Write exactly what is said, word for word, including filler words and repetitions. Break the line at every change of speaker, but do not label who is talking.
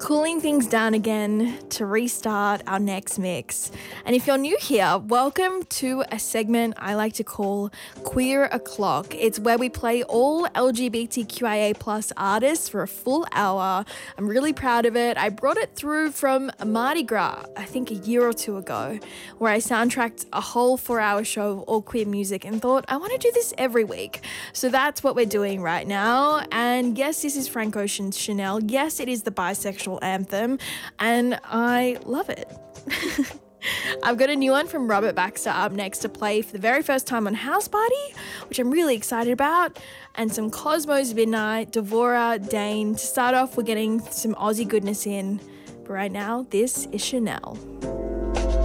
cooling things down again to restart our next mix. And if you're new here, welcome to a segment I like to call Queer O'Clock. It's where we play all L G B T Q I A plus artists for a full hour. I'm really proud of it. I brought it through from Mardi Gras, I think a year or two ago, where I soundtracked a whole four-hour show of all queer music and thought, I want to do this every week. So that's what we're doing right now. And yes, this is Frank Ocean's Chanel. Yes, it is the bisexual anthem, and I love it. I've got a new one from Robert Baxter up next to play for the very first time on House Party, which I'm really excited about, and some Cosmos Midnight, Devora, Dane. To start off, we're getting some Aussie goodness in, but right now, this is Chanel.